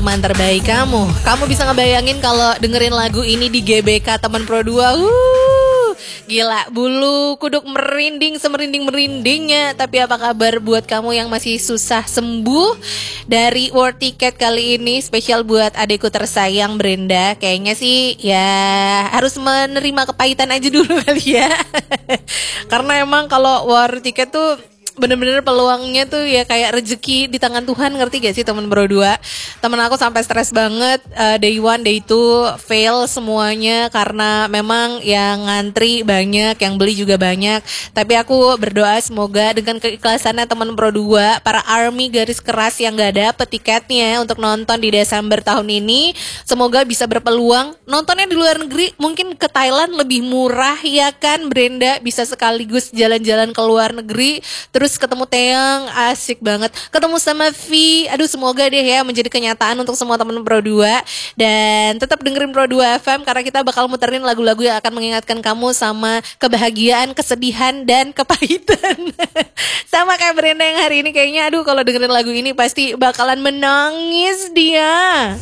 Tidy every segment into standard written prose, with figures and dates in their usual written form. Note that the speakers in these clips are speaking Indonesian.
teman terbaik kamu. Kamu bisa ngebayangin kalau dengerin lagu ini di GBK Teman Pro 2. Gila, bulu kuduk merinding semerinding-merindingnya. Tapi apa kabar buat kamu yang masih susah sembuh dari War Ticket kali ini? Spesial buat adekku tersayang Brenda. Kayaknya sih ya harus menerima kepahitan aja dulu kali ya. Karena emang kalau War Ticket tuh bener-bener peluangnya tuh ya kayak rezeki di tangan Tuhan, ngerti gak sih temen Bro 2? Temen aku sampai stres banget, day 1, day 2 fail semuanya karena memang yang ngantri banyak, yang beli juga banyak. Tapi aku berdoa semoga dengan keikhlasannya temen Bro 2, para army garis keras yang gak dapet tiketnya untuk nonton di Desember tahun ini, semoga bisa berpeluang nontonnya di luar negeri, mungkin ke Thailand lebih murah ya kan Brenda, bisa sekaligus jalan-jalan ke luar negeri. Terus ketemu Teang, asik banget. Ketemu sama Vi, aduh semoga deh ya menjadi kenyataan untuk semua teman Pro 2. Dan tetap dengerin Pro 2 FM karena kita bakal muterin lagu-lagu yang akan mengingatkan kamu sama kebahagiaan, kesedihan, dan kepahitan. Sama kayak Brenda yang hari ini kayaknya aduh kalau dengerin lagu ini pasti bakalan menangis dia.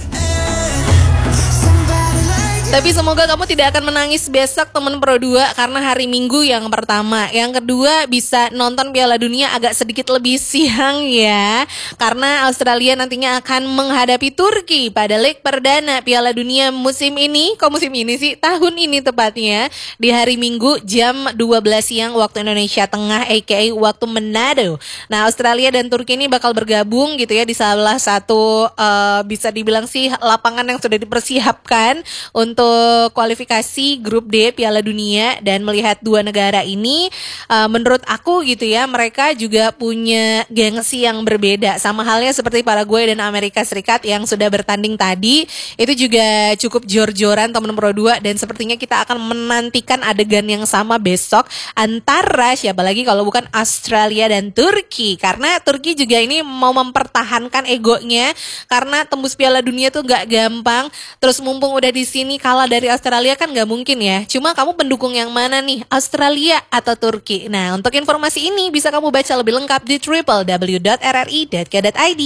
Tapi semoga kamu tidak akan menangis besok temen Pro 2 karena hari Minggu yang pertama. Yang kedua bisa nonton Piala Dunia agak sedikit lebih siang ya. Karena Australia nantinya akan menghadapi Turki pada leg perdana Piala Dunia musim ini. Kok musim ini sih? Tahun ini tepatnya. Di hari Minggu jam 12 siang waktu Indonesia Tengah aka waktu Manado. Nah Australia dan Turki ini bakal bergabung gitu ya di salah satu bisa dibilang sih lapangan yang sudah dipersiapkan untuk kualifikasi grup D Piala Dunia. Dan melihat dua negara ini menurut aku gitu ya, mereka juga punya gengsi yang berbeda. Sama halnya seperti Paraguay dan Amerika Serikat yang sudah bertanding tadi. Itu juga cukup jor-joran teman Pro 2. Dan sepertinya kita akan menantikan adegan yang sama besok antara siapa lagi kalau bukan Australia dan Turki. Karena Turki juga ini mau mempertahankan egonya karena tembus Piala Dunia tuh gak gampang. Terus mumpung udah di sini kalah dari Australia kan gak mungkin ya. Cuma kamu pendukung yang mana nih? Australia atau Turki? Nah untuk informasi ini bisa kamu baca lebih lengkap di www.rri.co.id.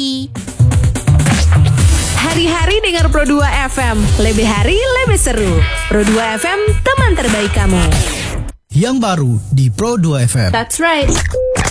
Hari-hari dengar Pro 2 FM. Lebih hari lebih seru. Pro 2 FM teman terbaik kamu. Yang baru di Pro 2 FM. That's right.